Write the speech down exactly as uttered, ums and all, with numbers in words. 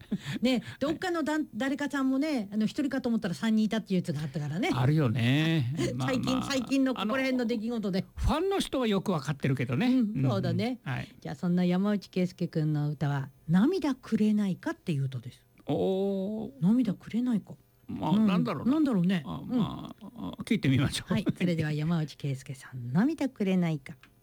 ね、どっかのだん誰かさんもね、あの一人かと思ったら三人いたっていうやつがあったからね。 あるよね。まあ最近、 まあ最近のここら辺の出あ来事で。 ファンの人はよくわかってるけどね。 うん、そうだね。 うんはい。 じゃあそんな山内圭介くんの歌は涙くれないかっていう歌です。 おお。 涙くれないか。 まあ、 うんなんだろうな。 なんだろうね。 あうんまあ、あ聞いてみましょう。 はい、それでは山内圭介さん、涙くれないか。